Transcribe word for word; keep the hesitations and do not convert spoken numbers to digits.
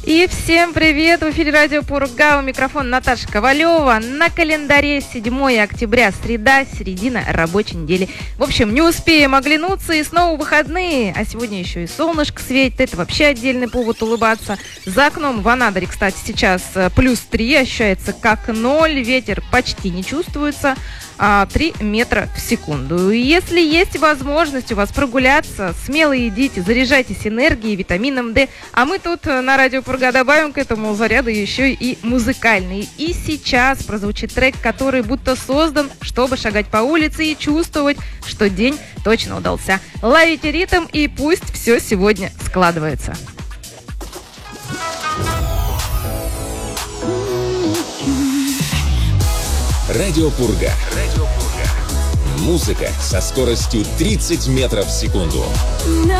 И всем привет! В эфире радио Пурга, у микрофона Наташа Ковалева. На календаре седьмое октября, среда, середина рабочей недели. В общем, не успеем оглянуться, и снова выходные. А сегодня еще и солнышко светит, это вообще отдельный повод улыбаться. За окном в Анадыре, кстати, сейчас плюс три, ощущается как ноль, ветер почти не чувствуется. три метра в секунду. И если есть возможность у вас прогуляться, смело идите, заряжайтесь энергией, витамином D. А мы тут на радио Пурга добавим к этому заряду еще и музыкальный. И сейчас прозвучит трек, который будто создан, чтобы шагать по улице и чувствовать, что день точно удался. Ловите ритм, и пусть все сегодня складывается. Радио Пурга. Радио Пурга. Музыка со скоростью тридцать метров в секунду.